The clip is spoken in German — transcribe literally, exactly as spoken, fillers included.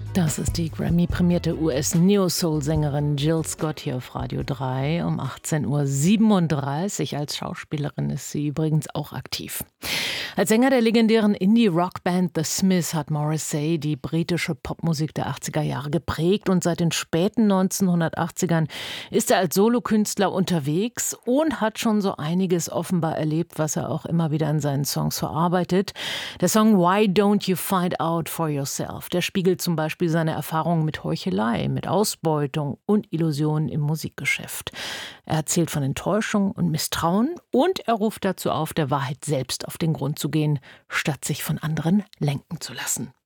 Das ist die Grammy-prämierte U S-Neo-Soul-Sängerin Jill Scott hier auf Radio drei um achtzehn Uhr siebenunddreißig. Als Schauspielerin ist sie übrigens auch aktiv. Als Sänger der legendären Indie-Rockband The Smiths hat Morrissey die britische Popmusik der achtziger Jahre geprägt und seit den späten neunzehnhundertachtzigern ist er als Solokünstler unterwegs und hat schon so einiges offenbar erlebt, was er auch immer wieder in seinen Songs verarbeitet. Der Song Why Don't You Find Out For Yourself, der spiegelt zum Beispiel seine Erfahrungen mit Heuchelei, mit Ausbeutung und Illusionen im Musikgeschäft. Er erzählt von Enttäuschung und Misstrauen und er ruft dazu auf, der Wahrheit selbst auf den Grund zu gehen, statt sich von anderen lenken zu lassen.